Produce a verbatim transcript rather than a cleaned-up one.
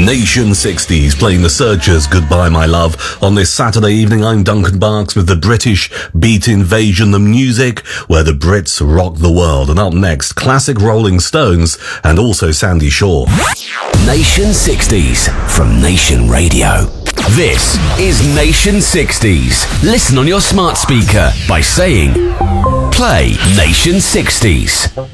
Nation sixties, playing the Searchers' Goodbye My Love. On this Saturday evening, I'm Duncan Barks with the British Beat Invasion, the music where the Brits rock the world. And up next, classic Rolling Stones and also Sandy Shaw. Nation sixties from Nation Radio. This is Nation sixties. Listen on your smart speaker by saying, play Nation sixties.